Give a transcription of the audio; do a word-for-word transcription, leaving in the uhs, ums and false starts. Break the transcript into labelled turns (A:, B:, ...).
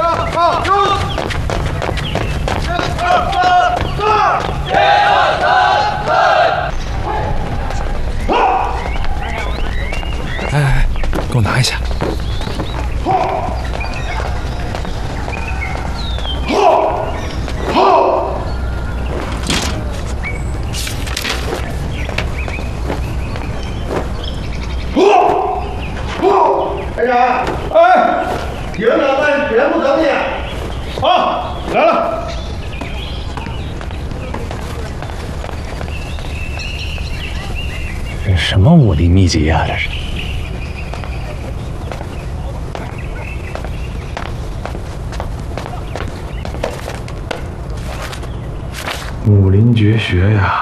A: 哎哎，给我拿一下。
B: 排长，哎，营长们全部整理。好，来了。
C: 这什么武力秘籍呀、啊？这是。武林绝学呀！